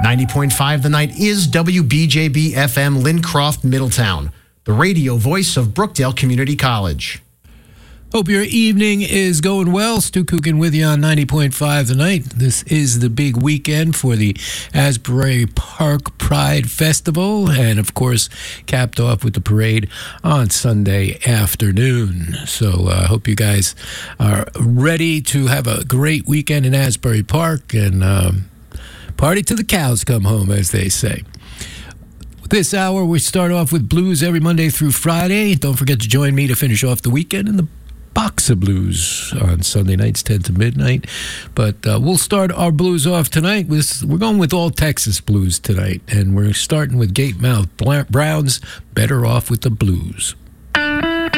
90.5 The Night is WBJB FM Lincroft, Middletown, the radio voice of Brookdale Community College. Hope your evening is going well. Stu Coogan with you on 90.5 The Night. This is the big weekend for the Asbury Park Pride Festival, and of course capped off with the parade on Sunday afternoon. So I hope you guys are ready to have a great weekend in Asbury Park and party till the cows come home, as they say. This hour, we start off with blues every Monday through Friday. Don't forget to join me to finish off the weekend in the Box of Blues on Sunday nights, 10 to midnight. But we'll start our blues off tonight. We're going with all Texas blues tonight, and we're starting with Gatemouth Brown's Better Off with the Blues.